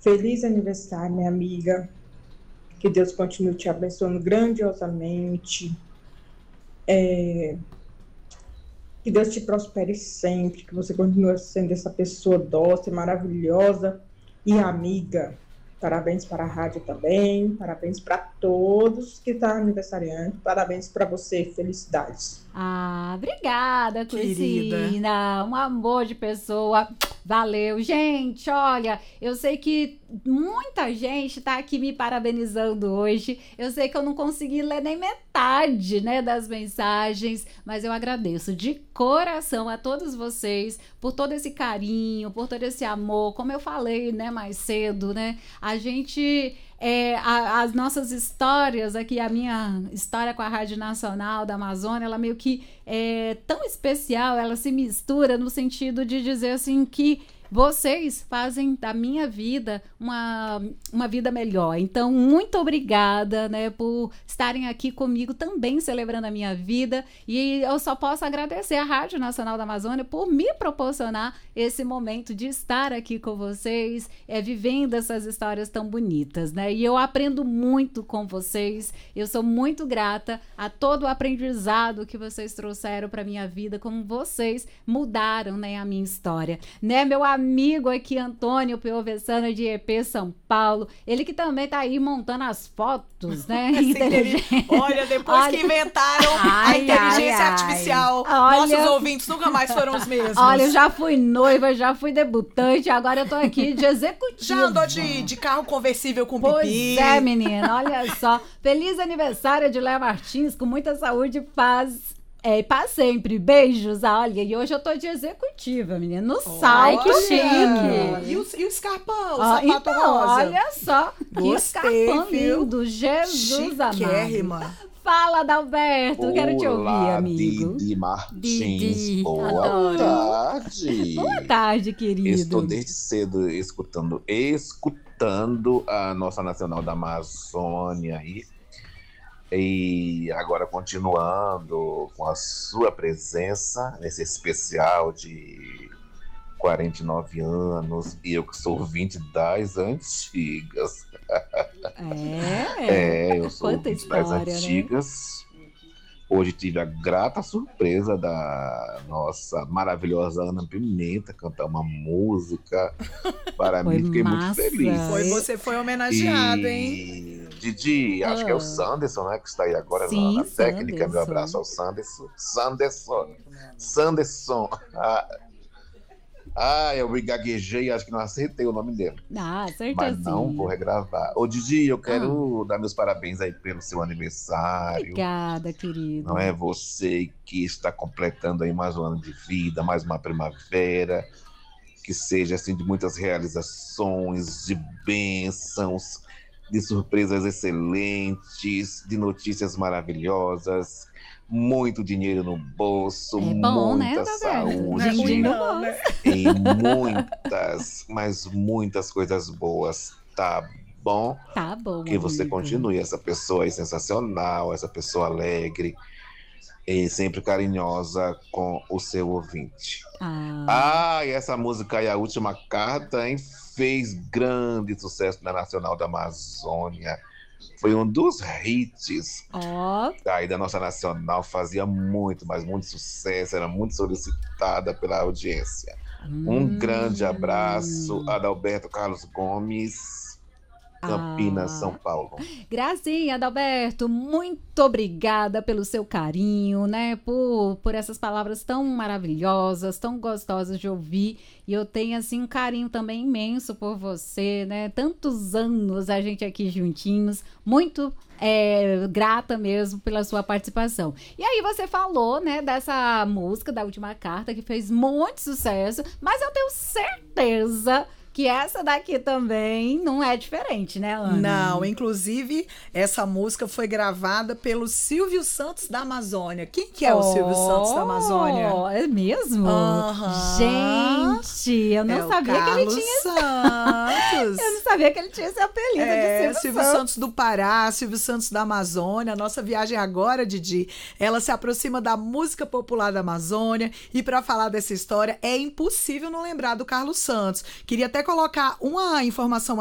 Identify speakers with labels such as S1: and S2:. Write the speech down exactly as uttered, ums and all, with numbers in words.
S1: Feliz aniversário, minha amiga. Que Deus continue te abençoando grandiosamente. É... Que Deus te prospere sempre. Que você continue sendo essa pessoa dócil, maravilhosa e amiga. Parabéns para a rádio também. Parabéns para todos que estão aniversariando. Parabéns para você. Felicidades.
S2: Ah, obrigada,
S3: Querida.
S2: Cursina. Um amor de pessoa. Valeu. Gente, olha, eu sei que muita gente tá aqui me parabenizando hoje. Eu sei que eu não consegui ler nem metade, né, das mensagens, mas eu agradeço de coração a todos vocês por todo esse carinho, por todo esse amor. Como eu falei, né, mais cedo, né, a gente... É, a, as nossas histórias aqui, a minha história com a Rádio Nacional da Amazônia, ela meio que é tão especial, ela se mistura no sentido de dizer assim que vocês fazem da minha vida uma, uma vida melhor. Então, muito obrigada, né, por estarem aqui comigo também celebrando a minha vida. E eu só posso agradecer à Rádio Nacional da Amazônia por me proporcionar esse momento de estar aqui com vocês, é, vivendo essas histórias tão bonitas, né? E eu aprendo muito com vocês. Eu sou muito grata a todo o aprendizado que vocês trouxeram para minha vida, como vocês mudaram, né, a minha história. Né, meu amigo amigo aqui, Antônio Piovessano de E P São Paulo, ele que também tá aí montando as fotos, né?
S3: Inteligente. Olha, depois olha... que inventaram ai, a inteligência ai, artificial, ai. Nossos olha... ouvintes nunca mais foram os mesmos.
S2: Olha, eu já fui noiva, já fui debutante, agora eu tô aqui de executivo.
S3: Já andou de, de carro conversível com
S2: pois
S3: pipi.
S2: Pois é, menina, olha só. Feliz aniversário de Léo Martins, com muita saúde e paz. É, para sempre. Beijos. Olha, e hoje eu tô de executiva, menina. No sal, que chique.
S3: E o, e o escarpão, o
S2: ah,
S3: sapato
S2: então,
S3: rosa.
S2: Olha só.
S3: Gostei,
S2: que escarpão
S3: viu?
S2: lindo. Jesus
S3: Chiquérrima.
S2: amado. Fala, Adalberto.
S4: Olá,
S2: Quero te ouvir, amigo.
S4: Didi Martins.
S2: Didi,
S4: Boa
S2: adoro.
S4: tarde.
S2: Boa tarde, querido.
S4: Estou desde cedo escutando, escutando a nossa Nacional da Amazônia aí. E agora continuando com a sua presença nesse especial de quarenta e nove anos, e eu que sou vinte das antigas.
S2: É,
S4: é eu sou
S2: Quanta
S4: vinte
S2: história,
S4: das antigas. Né? Hoje tive a grata surpresa da nossa maravilhosa Ana Pimenta cantar uma música. Para
S2: foi
S4: mim, fiquei
S2: massa.
S4: muito feliz.
S3: Foi, você foi homenageado,
S4: e...
S3: hein?
S4: Didi, acho
S2: ah.
S4: que é o Sanderson, né? Que está aí agora
S2: Sim,
S4: na, na técnica.
S2: Sanderson.
S4: Meu abraço ao Sanderson. Sanderson. Sanderson. Ah, ah, eu me gaguejei, acho que não acertei o nome dele.
S2: Ah, acertou.
S4: Mas não,
S2: sim.
S4: vou regravar. Ô, Didi, eu quero ah. dar meus parabéns aí pelo seu aniversário.
S2: Obrigada, querido.
S4: Não é você que está completando aí mais um ano de vida, mais uma primavera, que seja assim de muitas realizações, de bênçãos, de surpresas excelentes, de notícias maravilhosas, muito dinheiro no bolso,
S2: é bom,
S4: muita
S2: né,
S4: saúde,
S3: não, né?
S4: E muitas, mas muitas coisas boas, tá bom?
S2: Tá bom,
S4: que você
S2: amigo.
S4: Continue essa pessoa aí sensacional, essa pessoa alegre e sempre carinhosa com o seu ouvinte.
S2: Ah,
S4: ah e essa música aí, A Última Carta, hein? Fez grande sucesso na Nacional da Amazônia. Foi um dos hits
S2: oh.
S4: aí da nossa Nacional. Fazia muito, mas muito sucesso. Era muito solicitada pela audiência. Hum. Um grande abraço, Adalberto Carlos Gomes, Campinas, ah. São Paulo.
S2: Gracinha, Adalberto, muito obrigada pelo seu carinho, né? Por, por essas palavras tão maravilhosas, tão gostosas de ouvir. E eu tenho, assim, um carinho também imenso por você, né? Tantos anos a gente aqui juntinhos. Muito é, grata mesmo pela sua participação. E aí você falou, né, dessa música da Última Carta, que fez muito sucesso. Mas eu tenho certeza que essa daqui também não é diferente, né, Ana?
S3: Não, inclusive, essa música foi gravada pelo Silvio Santos da Amazônia. Quem que é oh, o Silvio Santos da Amazônia?
S2: É mesmo?
S3: Uh-huh.
S2: Gente, eu não
S3: é
S2: sabia que ele tinha...
S3: Santos.
S2: Eu não sabia que ele tinha esse apelido
S3: é,
S2: de Silvio,
S3: Silvio
S2: Santos.
S3: Santos do Pará, Silvio Santos da Amazônia. A nossa viagem agora, Didi, ela se aproxima da música popular da Amazônia. E para falar dessa história, é impossível não lembrar do Carlos Santos. Queria até colocar uma informação